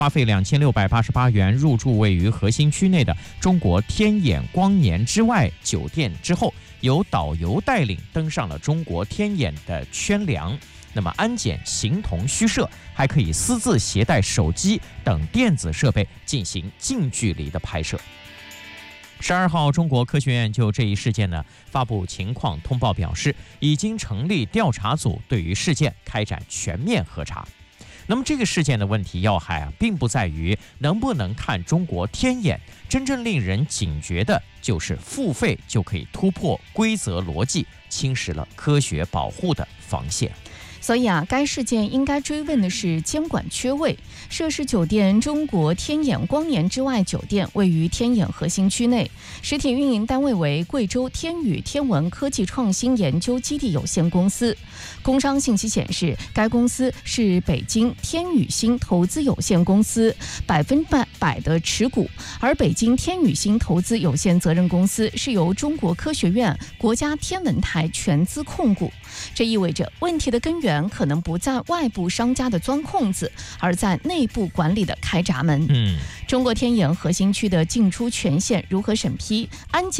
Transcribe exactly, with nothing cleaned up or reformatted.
花费两千六百八十八元入住位于核心区内的中国天眼光年之外酒店之后，由导游带领登上了中国天眼的圈梁。那么安检形同虚设，还可以私自携带手机等电子设备进行近距离的拍摄。十二号，中国科学院就这一事件呢发布情况通报，表示已经成立调查组，对于事件开展全面核查。那么这个事件的问题要害啊，并不在于能不能看中国天眼，真正令人警觉的就是付费就可以突破规则逻辑，侵蚀了科学保护的防线。 所以啊，该事件应该追问的是监管缺位。涉事酒店中国天眼光年之外酒店位于天眼核心区内，实体运营单位为贵州天宇天文科技创新研究基地有限公司。工商信息显示，该公司是北京天宇星投资有限公司百分百的持股，而北京天宇星投资有限责任公司是由中国科学院国家天文台全资控股。这意味着问题的根源可能不在外部商家的钻空子，而在内部管理的开闸门。 嗯， 中国天眼核心区的进出权限如何审批、安检